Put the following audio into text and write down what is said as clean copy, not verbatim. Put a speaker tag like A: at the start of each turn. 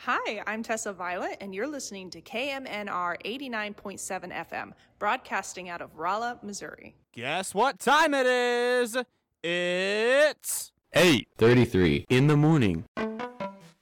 A: Hi, I'm Tessa Violet, and you're listening to KMNR 89.7 FM, broadcasting out of Rolla, Missouri.
B: Guess what time it is? It's
C: 8:33 in the morning.